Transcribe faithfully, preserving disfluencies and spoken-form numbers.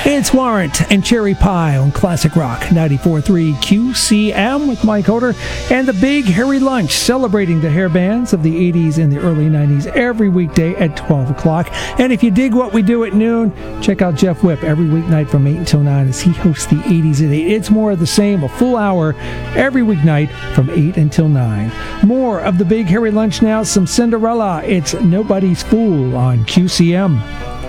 It's Warrant and Cherry Pie on Classic Rock ninety-four point three Q C M with Mike Hoder and the Big Hairy Lunch, celebrating the hair bands of the eighties and the early nineties every weekday at twelve o'clock. And if you dig what we do at noon, check out Jeff Whip every weeknight from eight until nine as he hosts the eighties at eight. It's more of the same, a full hour every weeknight from eight until nine. More of the Big Hairy Lunch now, some Cinderella. It's Nobody's Fool on Q C M.